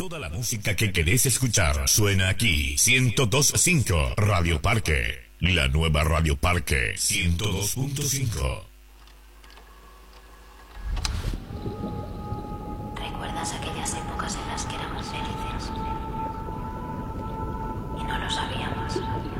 Toda la música que querés escuchar suena aquí. 102.5 Radio Parque. La nueva Radio Parque 102.5. ¿Recuerdas aquellas épocas en las que éramos felices? Y no lo sabíamos.